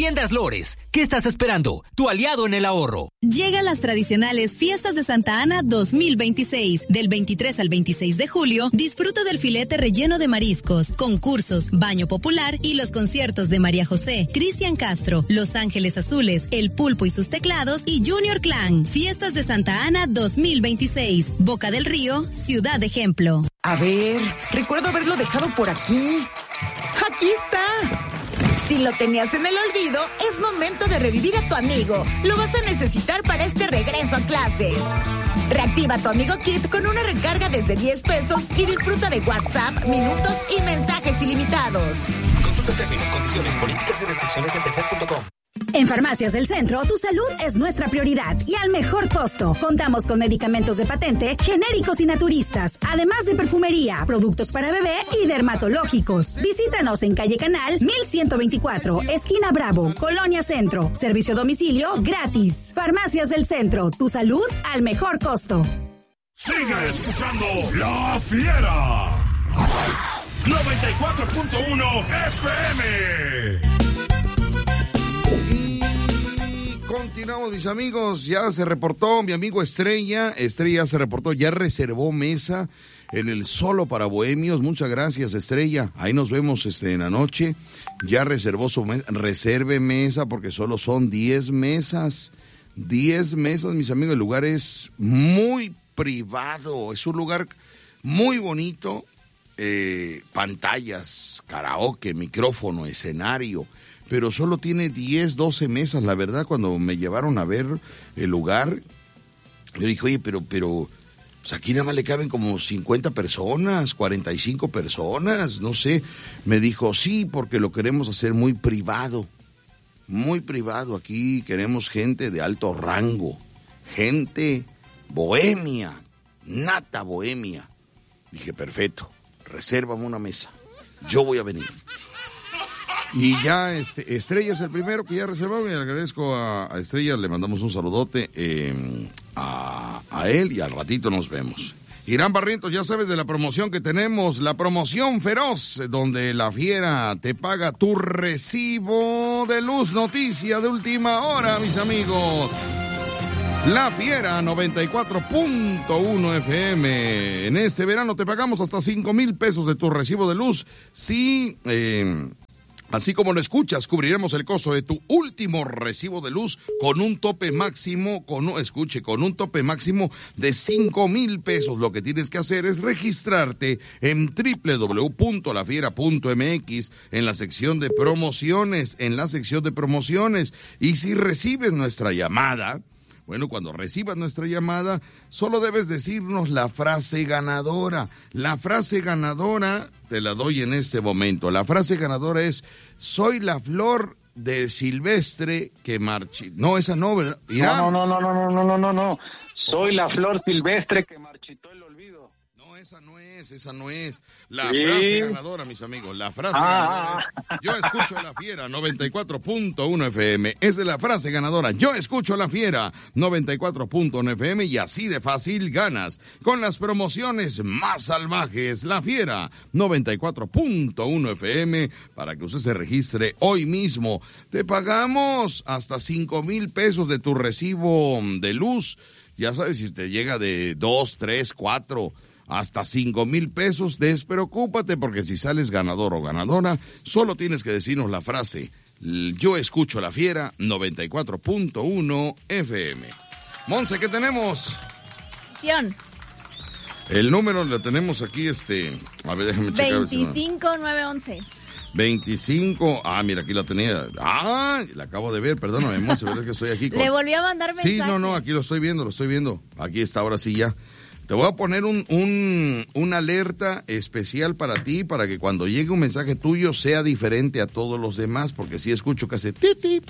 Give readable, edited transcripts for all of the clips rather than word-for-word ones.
Tiendas Lores, ¿qué estás esperando? Tu aliado en el ahorro. Llegan las tradicionales Fiestas de Santa Ana 2026. Del 23 al 26 de julio, disfruta del filete relleno de mariscos, concursos, baño popular y los conciertos de María José, Cristian Castro, Los Ángeles Azules, El Pulpo y sus teclados y Junior Clan. Fiestas de Santa Ana 2026. Boca del Río, Ciudad Ejemplo. A ver, recuerdo haberlo dejado por aquí. ¡Aquí está! Si lo tenías en el olvido, es momento de revivir a tu amigo. Lo vas a necesitar para este regreso a clases. Reactiva tu Amigo Kit con una recarga desde 10 pesos y disfruta de WhatsApp, minutos y mensajes ilimitados. Consulta términos, condiciones, políticas y restricciones en telcel.com. En Farmacias del Centro, tu salud es nuestra prioridad y al mejor costo. Contamos con medicamentos de patente, genéricos y naturistas, además de perfumería, productos para bebé y dermatológicos. Visítanos en calle Canal 1124, esquina Bravo, Colonia Centro. Servicio a domicilio gratis. Farmacias del Centro, tu salud al mejor costo. Sigue escuchando La Fiera. 94.1 FM. Continuamos, mis amigos. Ya se reportó mi amigo Estrella. Estrella se reportó, ya reservó mesa en el Solo para Bohemios. Muchas gracias, Estrella. Ahí nos vemos en la noche. Ya reservó su mesa. Reserve mesa porque solo son 10 mesas. 10 mesas, mis amigos. El lugar es muy privado. Es un lugar muy bonito. Pantallas, karaoke, micrófono, escenario. Pero solo tiene 10, 12 mesas. La verdad, cuando me llevaron a ver el lugar, yo dije, oye, pero pues aquí nada más le caben como 50 personas, 45 personas, no sé. Me dijo, sí, porque lo queremos hacer muy privado. Muy privado. Aquí queremos gente de alto rango, gente bohemia, nata bohemia. Dije, perfecto, resérvame una mesa. Yo voy a venir. Y ya Estrella es el primero que ya reservó. Y le agradezco a Estrella, le mandamos un saludote a él y al ratito nos vemos. Irán Barrientos, ya sabes de la promoción que tenemos, la promoción feroz, donde La Fiera te paga tu recibo de luz. Noticia de última hora, mis amigos. La Fiera 94.1 FM. En este verano te pagamos hasta 5,000 pesos de tu recibo de luz. Sí, así como lo escuchas, cubriremos el costo de tu último recibo de luz con un tope máximo, con un tope máximo de 5,000 pesos. Lo que tienes que hacer es registrarte en www.lafiera.mx en la sección de promociones, Y si recibes nuestra llamada, bueno, cuando recibas nuestra llamada, solo debes decirnos la frase ganadora. La frase ganadora te la doy en este momento. La frase ganadora es, soy la flor de silvestre que marchitó. No, esa no, ¿verdad? No. Soy la flor silvestre que marchitó el olvido. No, esa no es. La frase ganadora, mis amigos, la frase ganadora es, yo escucho La Fiera 94.1 FM. Es de la frase ganadora, yo escucho La Fiera 94.1 FM y así de fácil ganas. Con las promociones más salvajes, La Fiera 94.1 FM, para que usted se registre hoy mismo. Te pagamos hasta 5,000 pesos de tu recibo de luz. Ya sabes, si te llega de 2, 3, 4... hasta 5,000 pesos, despreocúpate porque si sales ganador o ganadora, solo tienes que decirnos la frase, yo escucho La Fiera 94.1 FM. Monse, ¿qué tenemos? El número lo tenemos aquí, a ver, déjame checar. 25911. 25, mira, aquí la tenía. La acabo de ver, perdóname, Monse, verdad que estoy aquí con... Le volví a mandar mensaje. Sí, no, aquí lo estoy viendo. Aquí está, ahora sí ya. Te voy a poner una alerta especial para ti, para que cuando llegue un mensaje tuyo sea diferente a todos los demás, porque sí escucho que hace tit,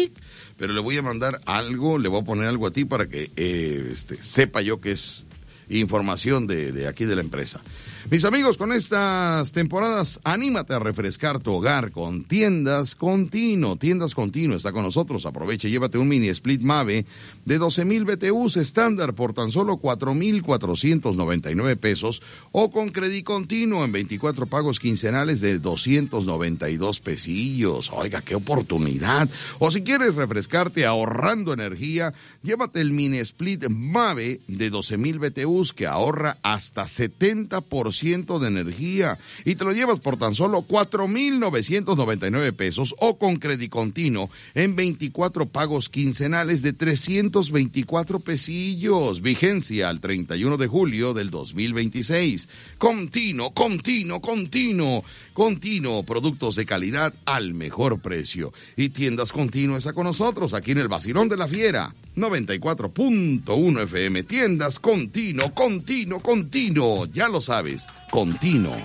pero le voy a mandar algo, le voy a poner algo a ti para que sepa yo que es información de aquí de la empresa. Mis amigos, con estas temporadas, anímate a refrescar tu hogar con Tiendas Continuo. Tiendas Continuo está con nosotros. Aprovecha y llévate un mini split Mave de 12,000 BTUs estándar por tan solo 4,499 pesos o con crédito continuo en 24 pagos quincenales de 292 pesillos. Oiga, qué oportunidad. O si quieres refrescarte ahorrando energía, llévate el mini split Mave de 12,000 BTUs que ahorra hasta 70% de energía y te lo llevas por tan solo 4,999 pesos o con crédito continuo en 24 pagos quincenales de 324 pesillos. Vigencia al 31 de julio del 2026. Continuo, productos de calidad al mejor precio. Y Tiendas Continuo está con nosotros aquí en el Vacilón de la Fiera. 94.1 FM. Tiendas Continuo. Ya lo sabes, Continuo.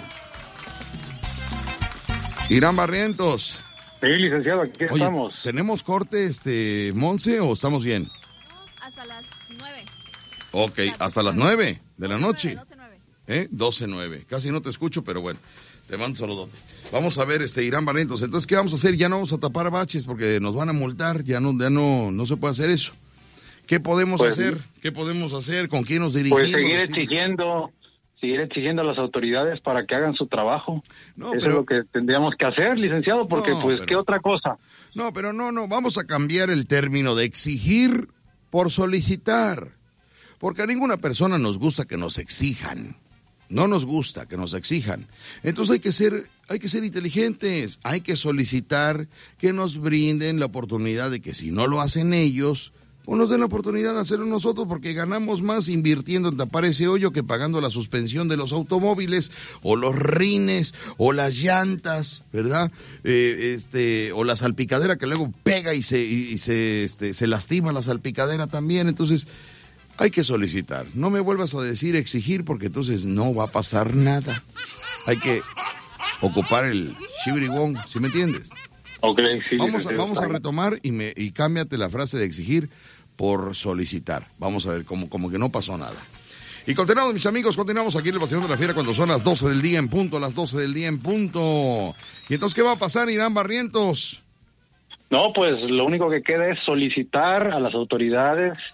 Irán Barrientos. Sí, licenciado, aquí estamos. ¿Tenemos corte, Monse, o estamos bien? No, hasta las 9. Ok, hasta las 9 de la noche. 12:09. 12:09. Casi no te escucho, pero bueno, te mando un saludo. Vamos a ver, Irán Barrientos. Entonces, ¿qué vamos a hacer? Ya no vamos a tapar baches porque nos van a multar. Ya no se puede hacer eso. ¿Qué podemos hacer? ¿Qué podemos hacer? ¿Con quién nos dirigimos? Pues seguir exigiendo a las autoridades para que hagan su trabajo. Eso es lo que tendríamos que hacer, licenciado, porque ¿qué otra cosa? No, pero no, vamos a cambiar el término de exigir por solicitar. Porque a ninguna persona nos gusta que nos exijan. No nos gusta que nos exijan. Entonces hay que ser inteligentes, hay que solicitar que nos brinden la oportunidad de que si no lo hacen ellos, pues nos den la oportunidad de hacerlo nosotros, porque ganamos más invirtiendo en tapar ese hoyo que pagando la suspensión de los automóviles, o los rines, o las llantas, ¿verdad? O la salpicadera que luego pega y se lastima la salpicadera también. Entonces hay que solicitar. No me vuelvas a decir exigir, porque entonces no va a pasar nada. Hay que ocupar el shibirigón, ¿sí me entiendes? Okay, sí, vamos a retomar y cámbiate la frase de exigir por solicitar. Vamos a ver, como que no pasó nada. Y continuamos, mis amigos, continuamos aquí en el Vacilón de la Fiera cuando son las 12 del día en punto, Y entonces, ¿qué va a pasar, Irán Barrientos? No, pues lo único que queda es solicitar a las autoridades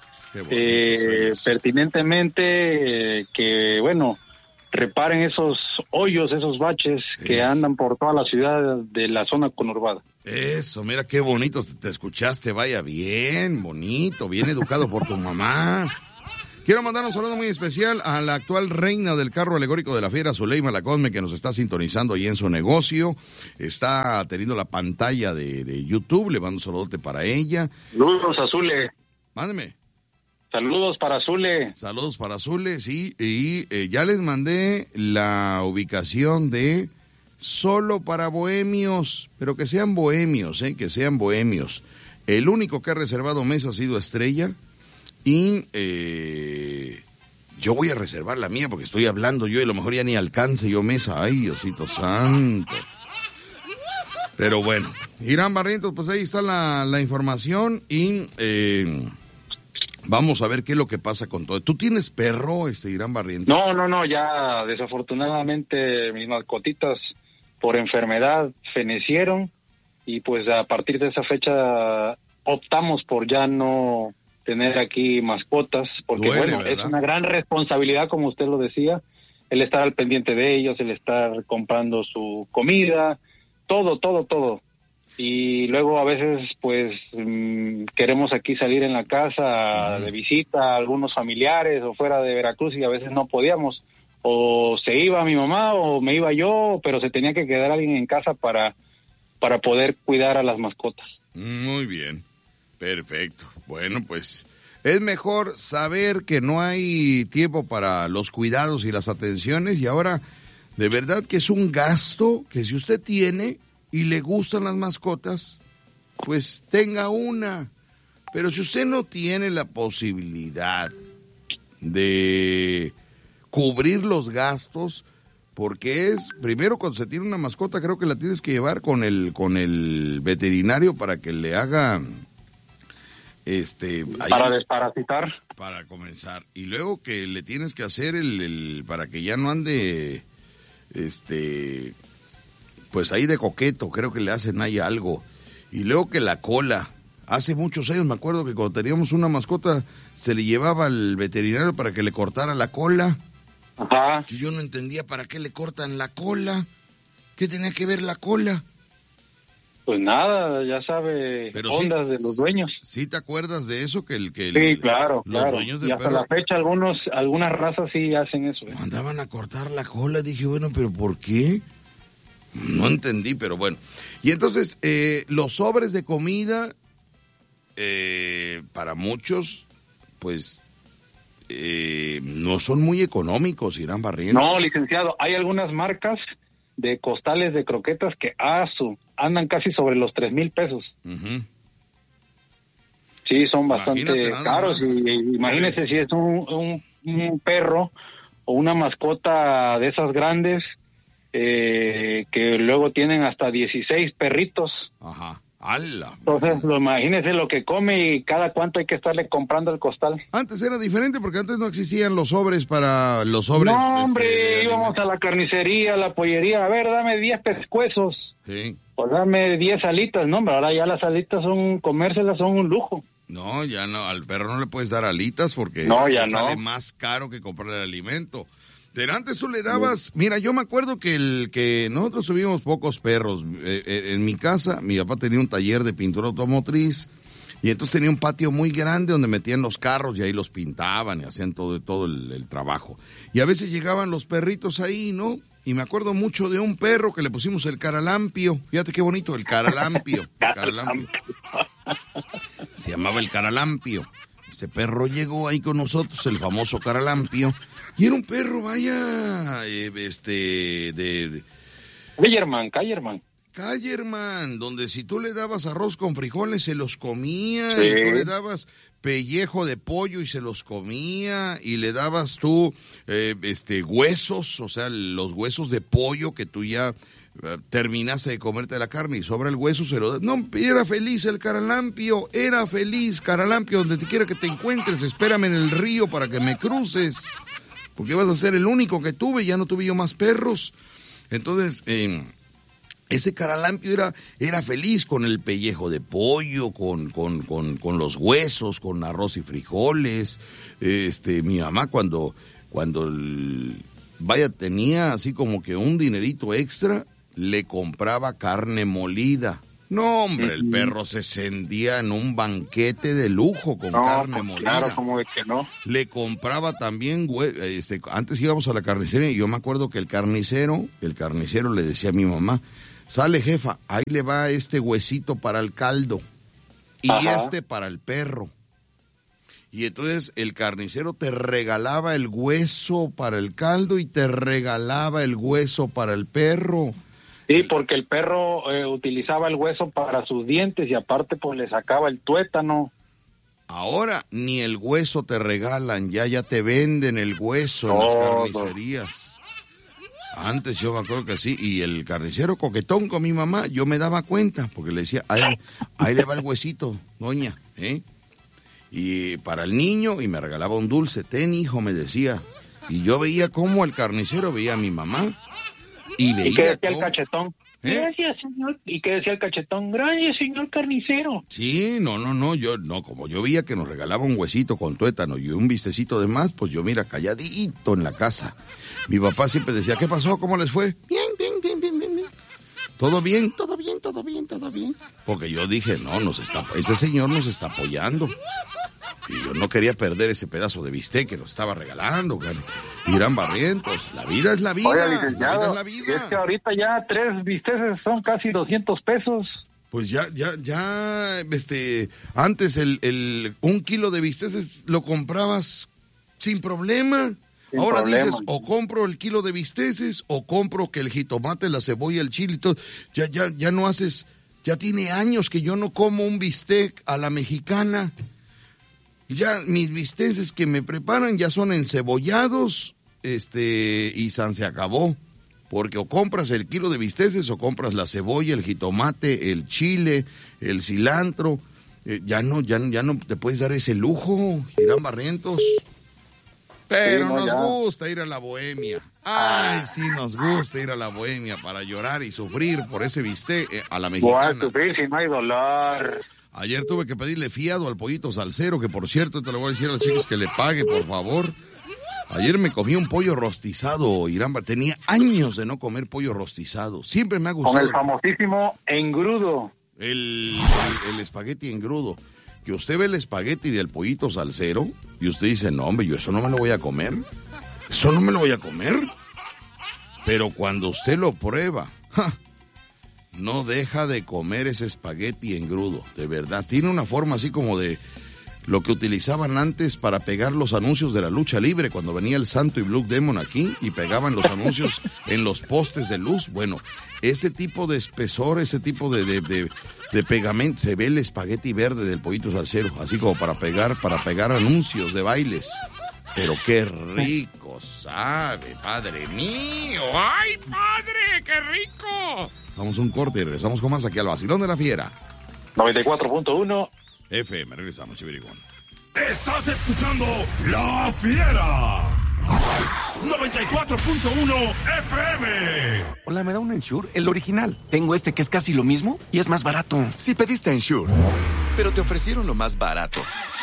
pertinentemente que, reparen esos hoyos, esos baches que andan por toda la ciudad de la zona conurbada. Eso, mira qué bonito te escuchaste, vaya, bien bonito, bien educado por tu mamá. Quiero mandar un saludo muy especial a la actual reina del carro alegórico de la Fiera, Zuleima Lacosme, que nos está sintonizando ahí en su negocio. Está teniendo la pantalla de YouTube, le mando un saludote para ella. Saludos a Zule. Mándeme. Saludos para Zule. Saludos para Zule, sí. Y ya les mandé la ubicación de Solo para Bohemios, pero que sean bohemios, que sean bohemios. El único que ha reservado mesa ha sido Estrella y yo voy a reservar la mía porque estoy hablando yo y a lo mejor ya ni alcance yo mesa. Ay, Diosito santo. Pero bueno, Irán Barrientos, pues ahí está la información y vamos a ver qué es lo que pasa con todo. ¿Tú tienes perro, Irán Barrientos? No, ya desafortunadamente mis mascotitas por enfermedad fenecieron y pues a partir de esa fecha optamos por ya no tener aquí mascotas, porque ¿verdad? Es una gran responsabilidad, como usted lo decía, el estar al pendiente de ellos, el estar comprando su comida, todo. Y luego a veces pues queremos aquí salir en la casa de visita a algunos familiares o fuera de Veracruz y a veces no podíamos, o se iba mi mamá o me iba yo, pero se tenía que quedar alguien en casa para poder cuidar a las mascotas. Muy bien, perfecto. Bueno, pues es mejor saber que no hay tiempo para los cuidados y las atenciones, y ahora de verdad que es un gasto que si usted tiene y le gustan las mascotas, pues tenga una. Pero si usted no tiene la posibilidad de cubrir los gastos, porque primero cuando se tiene una mascota creo que la tienes que llevar con el veterinario para que le haga Para desparasitar. Para comenzar. Y luego que le tienes que hacer para que ya no ande, pues ahí de coqueto, creo que le hacen ahí algo. Y luego que la cola. Hace muchos años me acuerdo que cuando teníamos una mascota, se le llevaba al veterinario para que le cortara la cola. Ajá. Que yo no entendía para qué le cortan la cola. ¿Qué tenía que ver la cola? Pues nada, ya sabe, pero ondas de los dueños. ¿Sí te acuerdas de eso? Sí, claro, los claro. dueños de y hasta perro, la fecha algunas razas sí hacen eso. Mandaban a cortar la cola. Dije, bueno, ¿pero por qué? No entendí, pero bueno. Y entonces, los sobres de comida, para muchos, pues, no son muy económicos, irán barriendo. No, licenciado, hay algunas marcas de costales de croquetas que andan casi sobre los 3,000 pesos. Uh-huh. Sí, son bastante caros. Y imagínese si es un perro o una mascota de esas grandes que luego tienen hasta 16 perritos. Ajá. ¡Hala! Entonces, imagínese lo que come y cada cuánto hay que estarle comprando el costal. Antes era diferente porque antes no existían los sobres No, hombre, íbamos a la carnicería, a la pollería. A ver, dame 10 pescuezos. Sí. O dame 10 alitas. No, hombre, ahora ya las alitas comérselas son un lujo. No, ya no, al perro no le puedes dar alitas porque sale más caro que comprar el alimento. Pero antes tú le dabas, mira, yo me acuerdo que nosotros tuvimos pocos perros. En mi casa, mi papá tenía un taller de pintura automotriz y entonces tenía un patio muy grande donde metían los carros y ahí los pintaban y hacían todo el trabajo. Y a veces llegaban los perritos ahí, ¿no? Y me acuerdo mucho de un perro que le pusimos el Caralampio. Fíjate qué bonito, el Caralampio. Se llamaba el Caralampio. Ese perro llegó ahí con nosotros, el famoso Caralampio. Y era un perro, vaya, Callerman, donde si tú le dabas arroz con frijoles se los comía, sí. Y tú le dabas pellejo de pollo y se los comía, y le dabas tú huesos, o sea, los huesos de pollo que tú ya terminaste de comerte la carne y sobra el hueso, se lo da. No, era feliz el Caralampio, donde te quiera que te encuentres, espérame en el río para que me cruces. Porque vas a ser el único que tuve, ya no tuve yo más perros. Entonces, ese Caralampio era feliz con el pellejo de pollo, con los huesos, con arroz y frijoles. Mi mamá cuando tenía así como que un dinerito extra, le compraba carne molida. No, hombre, el perro se sentía en un banquete de lujo con carne molida. Claro, como de que no. Le compraba también, antes íbamos a la carnicería y yo me acuerdo que el carnicero le decía a mi mamá, sale jefa, ahí le va este huesito para el caldo y para el perro. Y entonces el carnicero te regalaba el hueso para el caldo y te regalaba el hueso para el perro. Sí, porque el perro utilizaba el hueso para sus dientes y aparte pues le sacaba el tuétano. Ahora ni el hueso te regalan, ya te venden el hueso en las carnicerías. Antes yo me acuerdo que sí, y el carnicero coquetón con mi mamá, yo me daba cuenta, porque le decía, ahí le va el huesito, doña, y para el niño, y me regalaba un dulce, ten hijo, me decía, y yo veía cómo el carnicero veía a mi mamá. ¿Y qué decía el cachetón? Gracias, señor. ¿Y qué decía el cachetón? Gracias, señor carnicero. Sí, como yo veía que nos regalaba un huesito con tuétano y un bistecito de más, pues yo mira, calladito en la casa. Mi papá siempre decía, ¿qué pasó? ¿Cómo les fue? Bien. ¿Todo bien? Todo bien. Porque yo dije, ese señor nos está apoyando. Y yo no quería perder ese pedazo de bistec que nos estaba regalando, irán barrientos. La vida es la vida. Oye, licenciado, la vida. Es que ahorita ya 3 bisteces son casi 200 pesos. Pues ya, antes un kilo de bisteces lo comprabas sin problema. Ahora dices, o compro el kilo de bisteces, o compro que el jitomate, la cebolla, el chile y todo. Ya no haces, ya tiene años que yo no como un bistec a la mexicana. Ya mis bisteces que me preparan ya son encebollados, y se acabó. Porque o compras el kilo de bisteces o compras la cebolla, el jitomate, el chile, el cilantro. Ya no te puedes dar ese lujo, Irán Barrientos. Pero Sí, no, nos ya. gusta ir a la bohemia. Ay, sí, nos gusta ir a la bohemia para llorar y sufrir por ese bistec a la Voy a mexicana. sufrir si no hay dolor. Ayer tuve que pedirle fiado al pollito salsero, que por cierto te lo voy a decir a las chicas que le pague, por favor. Ayer me comí un pollo rostizado, Irán. Tenía años de no comer pollo rostizado. Siempre me ha Con gustado el famosísimo engrudo. el espagueti engrudo. Que usted ve el espagueti del pollito salsero y usted dice, no, hombre, yo eso no me lo voy a comer. Eso no me lo voy a comer. Pero cuando usted lo prueba, no deja de comer ese espagueti engrudo, de verdad. Tiene una forma así como de lo que utilizaban antes para pegar los anuncios de la lucha libre, cuando venía el Santo y Blue Demon aquí y pegaban los anuncios en los postes de luz. Bueno, ese tipo de espesor, ese tipo de pegamento, se ve el espagueti verde del pollito salsero, así como para pegar anuncios de bailes. Pero qué rico sabe, padre mío. ¡Ay, padre, qué rico! Vamos a un corte y regresamos con más aquí al Vacilón de la Fiera. 94.1 FM, regresamos, Chivirigón. Estás escuchando La Fiera. 94.1 FM. Hola, ¿me da un Ensure? El original. Tengo este que es casi lo mismo y es más barato. Si pediste Ensure, pero te ofrecieron lo más barato.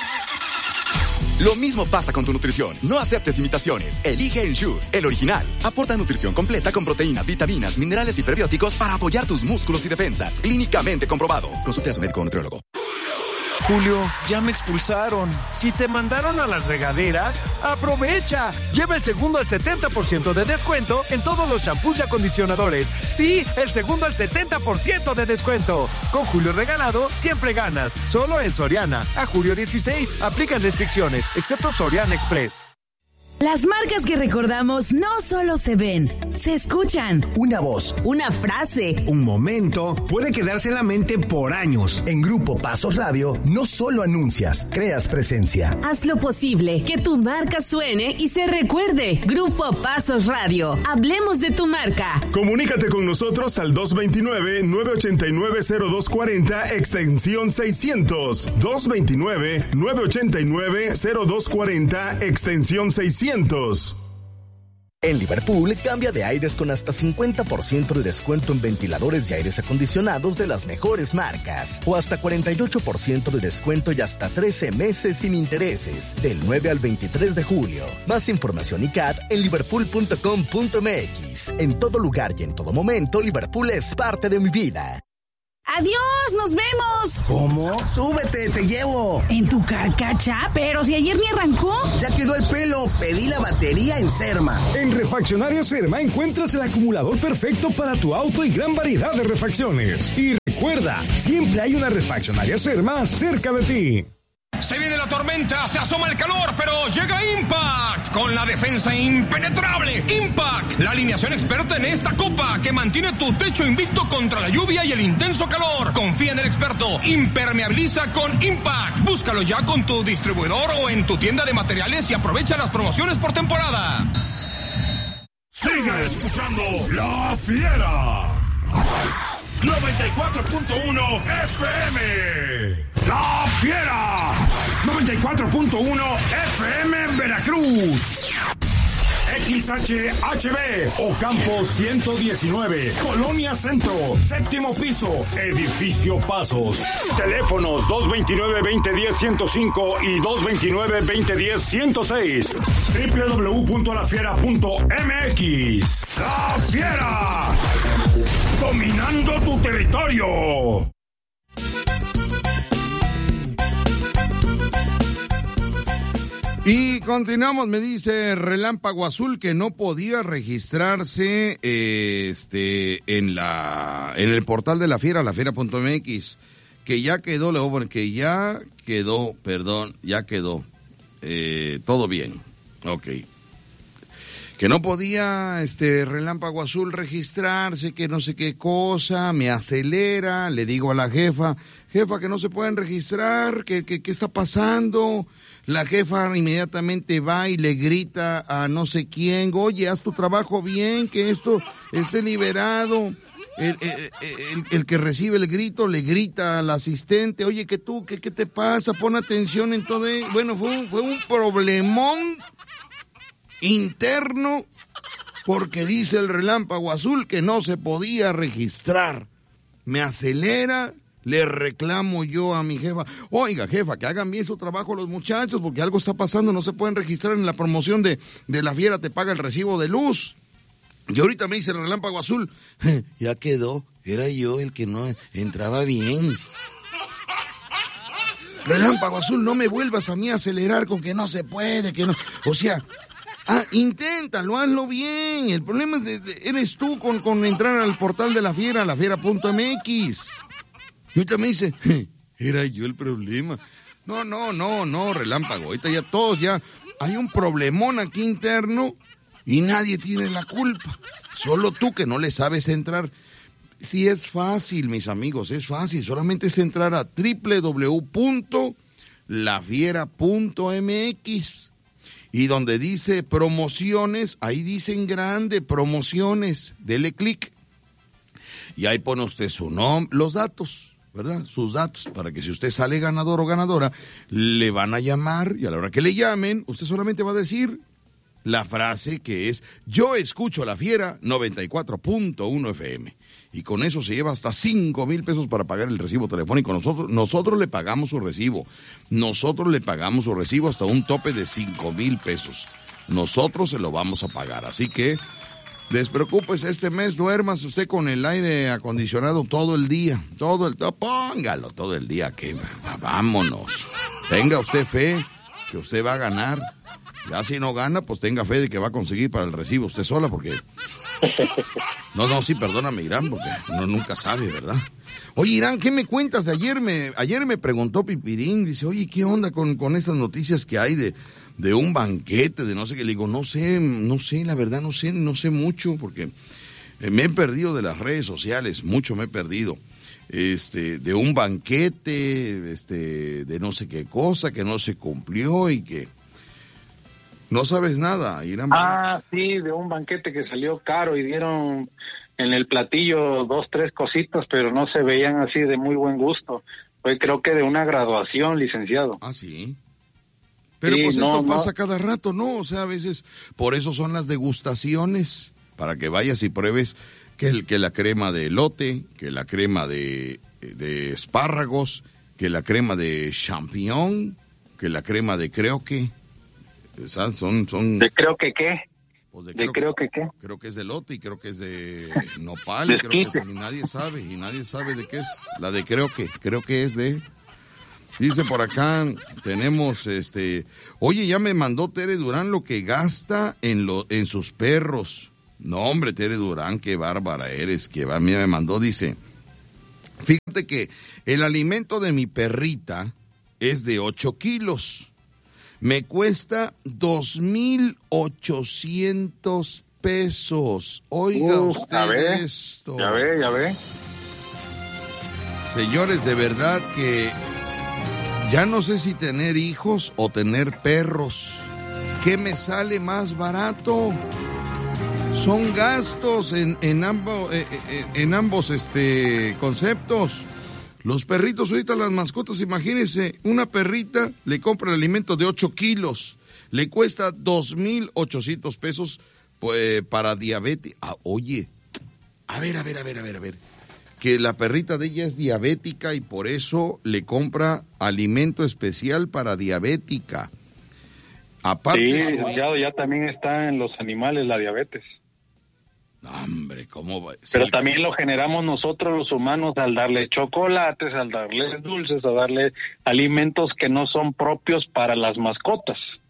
Lo mismo pasa con tu nutrición. No aceptes imitaciones. Elige Ensure, el original. Aporta nutrición completa con proteínas, vitaminas, minerales y prebióticos para apoyar tus músculos y defensas. Clínicamente comprobado. Consulte a su médico o nutriólogo. Julio, ya me expulsaron. Si te mandaron a las regaderas, aprovecha. Lleva el segundo al 70% de descuento en todos los shampoos y acondicionadores. Sí, el segundo al 70% de descuento. Con Julio Regalado, siempre ganas. Solo en Soriana. A julio 16, aplican restricciones, excepto Soriana Express. Las marcas que recordamos no solo se ven, se escuchan. Una voz, una frase, un momento puede quedarse en la mente por años. En Grupo Pasos Radio no solo anuncias, creas presencia. Haz lo posible que tu marca suene y se recuerde. Grupo Pasos Radio. Hablemos de tu marca. Comunícate con nosotros al 229-989-0240, extensión 600. 229-989-0240, extensión 600. En Liverpool, cambia de aires con hasta 50% de descuento en ventiladores y aires acondicionados de las mejores marcas. O hasta 48% de descuento y hasta 13 meses sin intereses. Del 9 al 23 de julio. Más información y CAT en liverpool.com.mx. En todo lugar y en todo momento, Liverpool es parte de mi vida. ¡Adiós! ¡Nos vemos! ¿Cómo? ¡Súbete, te llevo! ¿En tu carcacha? Pero si ayer ni arrancó. Ya quedó el pelo, pedí la batería en Serma. En Refaccionaria Serma encuentras el acumulador perfecto para tu auto y gran variedad de refacciones. Y recuerda, siempre hay una Refaccionaria Serma cerca de ti. Se viene la tormenta, se asoma el calor, pero llega Impact con la defensa impenetrable. Impact, la alineación experta en esta copa que mantiene tu techo invicto contra la lluvia y el intenso calor. Confía en el experto. Impermeabiliza con Impact. Búscalo ya con tu distribuidor o en tu tienda de materiales y aprovecha las promociones por temporada. Sigue escuchando La Fiera. 94.1 FM. La Fiera. 94.1 FM Veracruz. XHHB Ocampo 119, Colonia Centro, séptimo piso, Edificio Pasos. Teléfonos 229-2010-105 y 229-2010-106. www.lafiera.mx. La Fiera. Dominando tu territorio. Y continuamos, me dice Relámpago Azul que no podía registrarse en el portal de la Fiera, lafiera.mx, que ya quedó, ya quedó, todo bien, ok. Que no podía Relámpago Azul registrarse, que no sé qué cosa, me acelera, le digo a la jefa que no se pueden registrar, que qué está pasando. La jefa inmediatamente va y le grita a no sé quién, oye, haz tu trabajo bien, que esto esté liberado. el que recibe el grito le grita al asistente, oye, ¿qué te pasa? Pon atención en todo. Bueno, fue un problemón interno porque dice el Relámpago Azul que no se podía registrar. Me acelera, le reclamo yo a mi jefa, oiga, jefa, que hagan bien su trabajo los muchachos porque algo está pasando, no se pueden registrar en la promoción de La Fiera te paga el recibo de luz. Y ahorita me dice el Relámpago Azul, ya quedó, era yo el que no entraba bien. Relámpago Azul, no me vuelvas a mí a acelerar con que no se puede, que no, o sea, inténtalo, hazlo bien. El problema eres tú con entrar al portal de La Fiera, lafiera.mx. Y ahorita me dice, era yo el problema. No, Relámpago, ahorita ya todos hay un problemón aquí interno y nadie tiene la culpa. Solo tú que no le sabes entrar. Sí, es fácil, mis amigos, es fácil. Solamente es entrar a www.lafiera.mx y donde dice promociones, ahí dicen grande, promociones. Dele clic y ahí pone usted su nombre, los datos, ¿verdad? Sus datos, para que si usted sale ganador o ganadora, le van a llamar y a la hora que le llamen, usted solamente va a decir la frase que es, yo escucho La Fiera 94.1 FM. Y con eso se lleva hasta 5,000 pesos para pagar el recibo telefónico. Nosotros le pagamos su recibo. Nosotros le pagamos su recibo hasta un tope de 5,000 pesos. Nosotros se lo vamos a pagar. Así que, despreocúpese, este mes duérmase usted con el aire acondicionado todo el día. Póngalo todo el día, que vámonos. Tenga usted fe que usted va a ganar. Ya si no gana, pues tenga fe de que va a conseguir para el recibo usted sola, porque... Sí, perdóname, Irán, porque uno nunca sabe, ¿verdad? Oye, Irán, ¿qué me cuentas de ayer? Ayer me preguntó Pipirín, dice, oye, ¿qué onda con estas noticias que hay de un banquete, de no sé qué? Le digo, no sé, la verdad, no sé mucho, porque me he perdido de las redes sociales, mucho me he perdido. De un banquete, de no sé qué cosa, que no se cumplió y que... No sabes nada, Irán. Sí, de un banquete que salió caro y dieron en el platillo 2, 3 cositas, pero no se veían así de muy buen gusto. Fue creo que de una graduación, licenciado. Sí. Pero sí, pues esto pasa cada rato, ¿no? O sea, a veces, por eso son las degustaciones, para que vayas y pruebes que la crema de elote, que la crema de espárragos, que la crema de champiñón, que la crema de creo que... Son... ¿De creo que qué? Pues creo que qué. Creo que es de elote y creo que es de nopal. Y nadie sabe de qué es. La de creo que es de... Dice por acá, tenemos Oye, ya me mandó Tere Durán lo que gasta en sus perros. No, hombre, Tere Durán, qué bárbara eres. Mira, me mandó, dice, fíjate que el alimento de mi perrita es de 8 kilos. Me cuesta 2,800 pesos. Oiga usted esto. Ya ve. Señores, de verdad que ya no sé si tener hijos o tener perros. ¿Qué me sale más barato? Son gastos en ambos conceptos. Los perritos ahorita, las mascotas, imagínense, una perrita le compra el alimento de 8 kilos, le cuesta 2,800 pesos para diabetes. Oye, a ver, que la perrita de ella es diabética y por eso le compra alimento especial para diabética. Aparte, sí, ya también está en los animales la diabetes. Hombre, ¿cómo va? Pero también lo generamos nosotros los humanos al darle chocolates, al darle dulces, a darle alimentos que no son propios para las mascotas.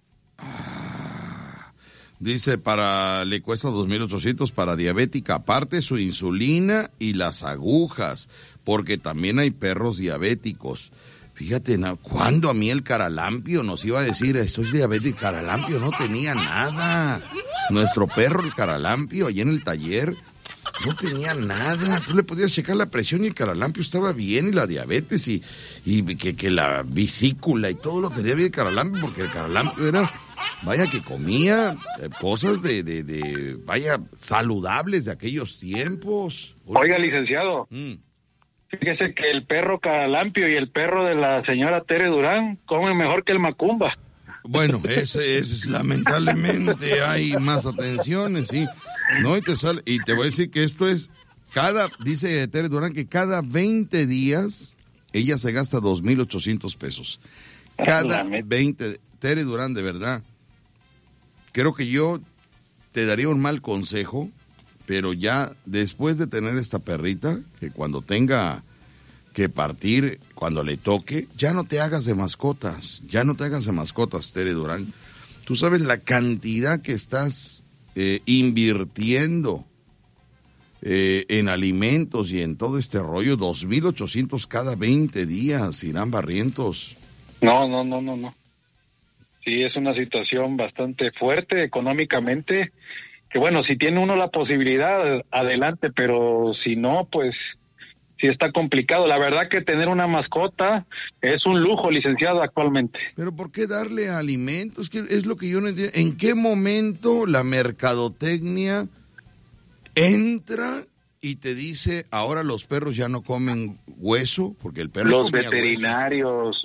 Dice, le cuesta 2,800 para diabética, aparte su insulina y las agujas, porque también hay perros diabéticos. Fíjate, ¿cuándo a mí el Caralampio nos iba a decir, estoy diabético? Caralampio no tenía nada. Nuestro perro, el Caralampio, allí en el taller, no tenía nada. Tú le podías checar la presión y el Caralampio estaba bien, y la diabetes, y que la vesícula y todo lo tenía bien el Caralampio, porque el Caralampio era vaya que comía cosas vaya, saludables de aquellos tiempos. Oiga, licenciado, fíjese que el perro Caralampio y el perro de la señora Tere Durán comen mejor que el Macumba. Bueno, ese es lamentablemente hay más atenciones, sí. No, y te voy a decir que esto es dice Tere Durán que cada 20 días ella se gasta 2,800 pesos. Cada 20, Tere Durán, de verdad, creo que yo te daría un mal consejo, pero ya después de tener esta perrita, que cuando tenga que partir, cuando le toque, ya no te hagas de mascotas, Tere Durán. Tú sabes la cantidad que estás invirtiendo en alimentos y en todo este rollo, 2,800 cada 20 días, Irán Barrientos. No. Sí, es una situación bastante fuerte económicamente, que bueno, si tiene uno la posibilidad, adelante, pero si no, pues sí está complicado. La verdad que tener una mascota es un lujo, licenciado, actualmente. Pero ¿por qué darle alimentos? Que es lo que yo no entiendo. ¿En qué momento la mercadotecnia entra y te dice, ahora los perros ya no comen hueso? Porque el perro los veterinarios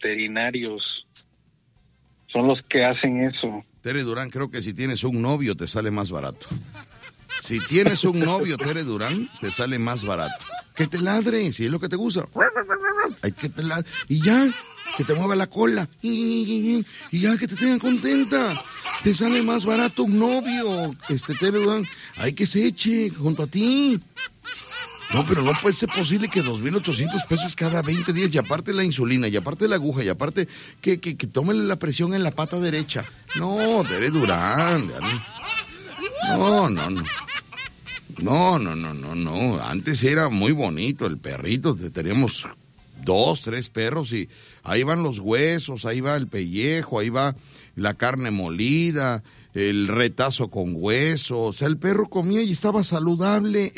son los que hacen eso. Tere Durán, creo que si tienes un novio te sale más barato. Si tienes un novio, Tere Durán, te sale más barato. Que te ladre, si es lo que te gusta. Hay que te ladre. Y ya, que te mueva la cola. Y ya, que te tengan contenta. Te sale más barato un novio, Tere Durán. Hay que se eche junto a ti. No, pero no puede ser posible que 2,800 pesos cada 20 días, y aparte la insulina, y aparte la aguja, y aparte que tómele la presión en la pata derecha. No, Tere Durán. No. Antes era muy bonito el perrito. Teníamos 2, 3 perros y ahí van los huesos, ahí va el pellejo, ahí va la carne molida, el retazo con hueso. O sea, el perro comía y estaba saludable,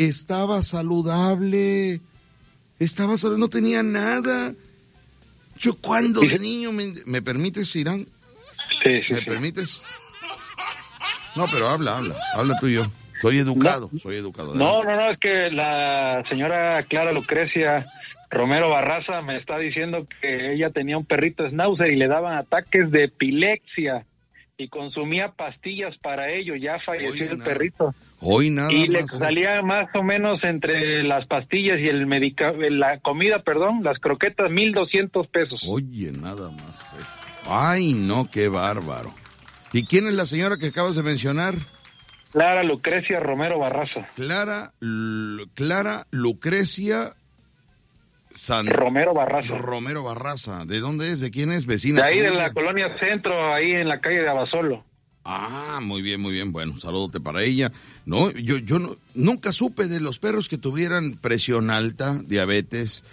no tenía nada. Yo cuando de niño, ¿me permites, Irán? Sí. ¿Me permites? No, pero habla tú y yo. Soy educado. No, es que la señora Clara Lucrecia Romero Barraza me está diciendo que ella tenía un perrito schnauzer y le daban ataques de epilepsia y consumía pastillas para ello. Ya falleció el perrito. Hoy nada y más. le salía más o menos entre las pastillas y la comida, las croquetas, 1,200 pesos. Oye, nada más. Ay, no, qué bárbaro. ¿Y quién es la señora que acabas de mencionar? Clara Lucrecia Romero Barraza. Clara Lucrecia Romero Barraza. ¿De dónde es? ¿De quién es? ¿Vecina? De ahí, de la colonia Centro, ahí en la calle de Abasolo. Ah, muy bien. Bueno, saludote para ella. No, yo nunca supe de los perros que tuvieran presión alta, diabetes,